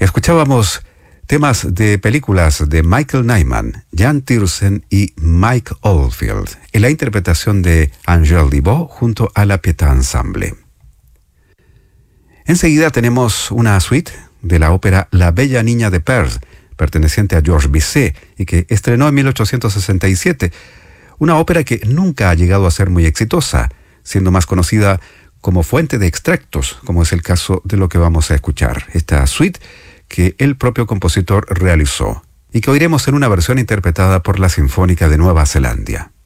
Escuchábamos temas de películas de Michael Nyman, Jan Tiersen y Mike Oldfield, en la interpretación de Angèle Dibaux junto a la Pietà Ensemble. Enseguida tenemos una suite de la ópera La Bella Niña de Perse, perteneciente a Georges Bizet y que estrenó en 1867, una ópera que nunca ha llegado a ser muy exitosa, siendo más conocida como fuente de extractos, como es el caso de lo que vamos a escuchar, esta suite que el propio compositor realizó y que oiremos en una versión interpretada por la Sinfónica de Nueva Zelanda.